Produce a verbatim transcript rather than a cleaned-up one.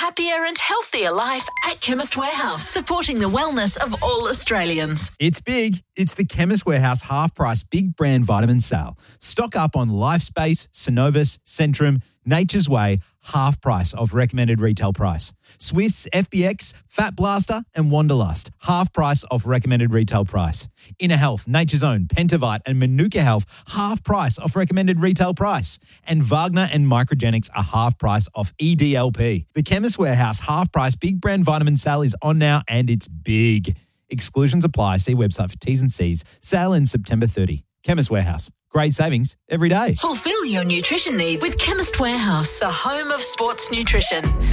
happier and healthier life at Chemist Warehouse, supporting the wellness of all Australians. It's big. It's the Chemist Warehouse half-price big brand vitamin sale. Stock up on Lifespace, Synovus, Centrum, Nature's Way, half price of recommended retail price. Swiss, F B X, Fat Blaster and Wanderlust, half price of recommended retail price. Inner Health, Nature's Own, Pentavite and Manuka Health, half price of recommended retail price. And Wagner and Microgenics are half price of E D L P. The Chemist Warehouse half price big brand vitamin sale is on now and it's big. Exclusions apply. See website for T's and C's. Sale ends September thirtieth. Chemist Warehouse. Great savings every day. Fulfill your nutrition needs with Chemist Warehouse, the home of sports nutrition.